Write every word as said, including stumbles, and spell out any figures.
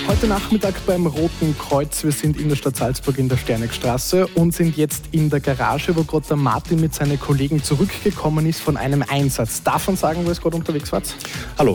Heute Nachmittag beim Roten Kreuz. Wir sind in der Stadt Salzburg in der Sternegstraße und sind jetzt in der Garage, wo gerade der Martin mit seinen Kollegen zurückgekommen ist von einem Einsatz. Darf man sagen, wo ihr gerade unterwegs wart? Hallo,